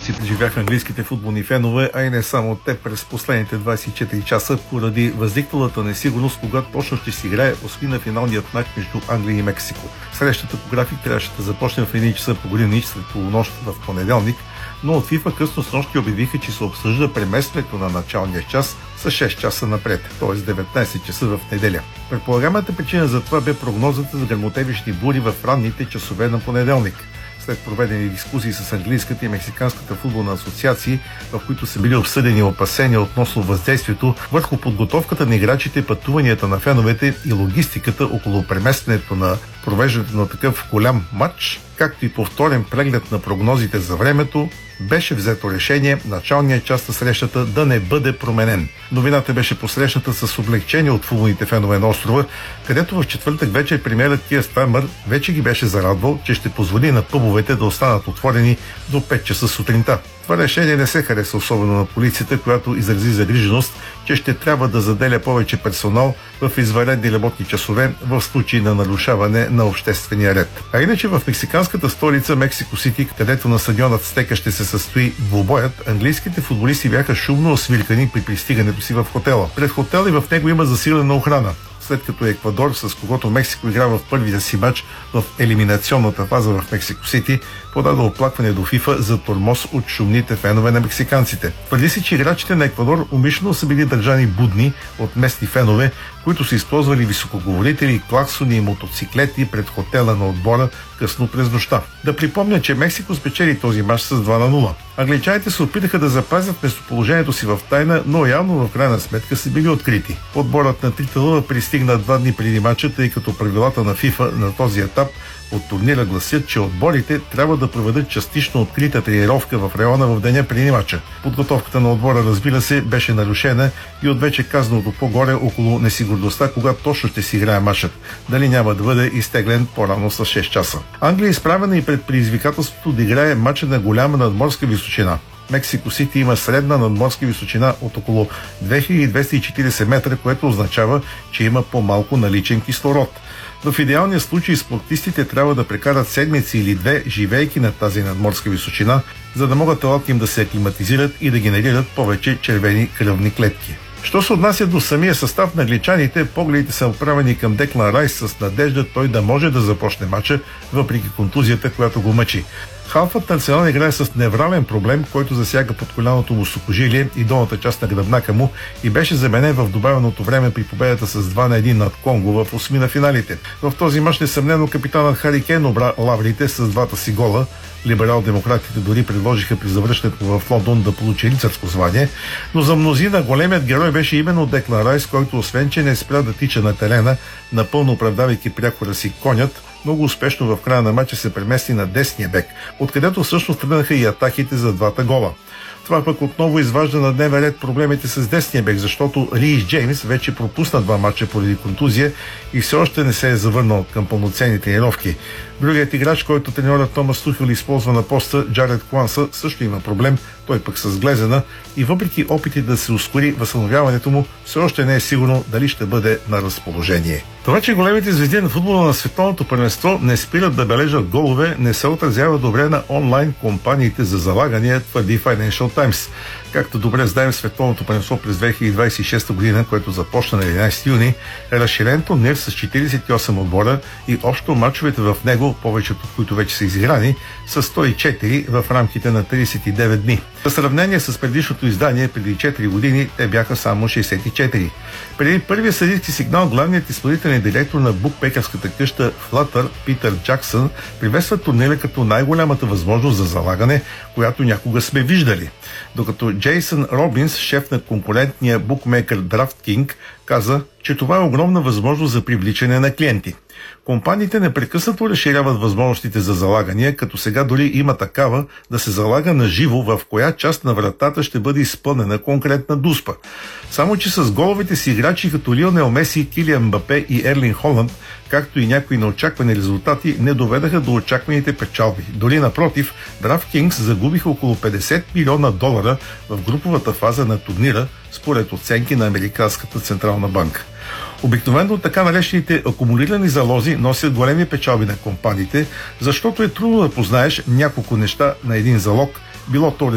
емоции преживяха английските футболни фенове, а и не само те през последните 24 часа, поради възникналата несигурност, когато точно ще си играе осмина финалният матч между Англия и Мексико. Срещата по график трябваше да започне в 1 часа по годинич след полунощ в понеделник, но от FIFA късно снощи обявиха, че се обсъжда преместването на началния час с 6 часа напред, т.е. 19 часа в неделя. Предполагаемата причина за това бе прогнозата за гръмотевищни бури в ранните часове на понеделник. След проведени дискусии с английската и мексиканската футболна асоциации, в които са били обсъдени опасения относно въздействието върху подготовката на играчите, пътуванията на феновете и логистиката около преместването на провеждането на такъв голям матч, както и повторен преглед на прогнозите за времето, беше взето решение началният част на срещата да не бъде променен. Новината беше посрещната с облегчение от футболните фенове на острова, където в четвъртък вечер премиерът Кир Стармър вече ги беше зарадвал, че ще позволи на пъбовете да останат отворени до 5 часа сутринта. Това решение не се хареса особено на полицията, която изрази загриженост, че ще трябва да заделя повече персонал в извънредни работни часове в случай на нарушаване на обществения ред. А иначе в мексиканската столица Мексико Сити, където на стадионът Стека ще се състои двубоят, английските футболисти бяха шумно освиркани при пристигането си в хотела. Пред хотела и в него има засилена охрана, след като Еквадор, с когото Мексико игра в първия си мач в елиминационната фаза в Мексико Сити, подаде оплакване до FIFA за тормоз от шумните фенове на мексиканците. Твърди се, че играчите на Еквадор умишлено са били държани будни от местни фенове, които са използвали високоговорители, клаксони и мотоциклети пред хотела на отбора късно през нощта. Да припомня, че Мексико спечели този мач с 2-0. Англичаните се опитаха да запазят местоположението си в тайна, но явно в крайна сметка са били открити. Отборът на трите лъва пристигна 2 дни преди мача, тъй като правилата на FIFA на този етап от турнира гласят, че отборите трябва да проведат частично открита тренировка в района в деня преди мача. Подготовката на отбора, разбира се, беше нарушена и от вече казаното по-горе около несигурността, когато точно ще си играе мачът. Дали няма да бъде изтеглен по-рано с 6 часа. Англия е изправена и пред предизвикателството да играе мача на голяма надморска височина. Мексико Сити има средна надморска височина от около 2240 метра, което означава, че има по-малко наличен кислород. В идеалния случай спортистите трябва да прекарат седмици или 2, живейки на тази надморска височина, за да могат телата им да се аклиматизират и да генерират повече червени кръвни клетки. Що се отнася до самия състав на англичаните, погледите са отправени към Деклан Райс с надежда той да може да започне мача, въпреки контузията, която го мъчи. Халфът на Арсенал играе с неврален проблем, който засяга под коляното му сухожилие и долната част на гръбнака му и беше заменен в добавеното време при победата с 2-1 над Конго в осмина финалите. В този мач несъмнено капитанът Хари Кейн обра лаврите с двата си гола. Либерал-демократите дори предложиха при завръщането в Лондон да получи рицарско звание, но за мнозина големият герой беше именно Деклан Райс, който освен че не спря да тича на терена, напълно оправдавайки прякора си конят, много успешно в края на матча се премести на десния бек, откъдето всъщност тръгнаха и атаките за двата гола. Това пък отново изважда на дневен ред проблемите с десния бек, защото Рийс Джеймс вече пропусна 2 мача поради контузия и все още не се е завърнал към пълноценни тренировки. Другият играч, който треньорът Томас Тухел използва на поста, Джаред Куанса, също има проблем, той пък с глезена и въпреки опити да се ускори възстановяването му, все още не е сигурно дали ще бъде на разположение. Това, че големите звезди на футбола на световното първенство не спират да бележат голове, не се отразява добре на онлайн компаниите за залагания, твърди Financial Times. Както добре знаем, световното първенство през 2026 година, което започна на 11 юни, е разширен турнир с 48 отбора и общо мачовете в него, повечето от които вече са изиграни, са 104 в рамките на 39 дни. За сравнение с предишното издание преди 4 години, те бяха само 64. Преди първия съдийски сигнал, главният изпълнителен директор на букмекерската къща Flutter, Питър Джаксън, приветства турнира като най-голямата възможност за залагане, която някога сме виждали. Докато Джейсън Робинс, шеф на конкурентния букмекер DraftKings, каза, че това е огромна възможност за привличане на клиенти. Компаниите непрекъснато разширяват възможностите за залагания, като сега дори има такава да се залага на живо в коя част на вратата ще бъде изпълнена конкретна дуспа. Само че с головите си играчи като Лионел Меси, Килиан Мбапе и Ерлин Холанд, както и някои неочаквани резултати, не доведаха до очакваните печалби. Дори напротив, DraftKings загубиха около $50 милиона в груповата фаза на турнира, според оценки на Американската централна банка. Обикновено така наречените акумулирани залози носят големи печалби на компаниите, защото е трудно да познаеш няколко неща на един залог, било то